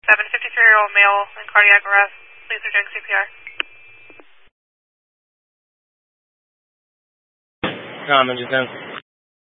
53-year-old male in cardiac arrest. Police are doing CPR. Common, just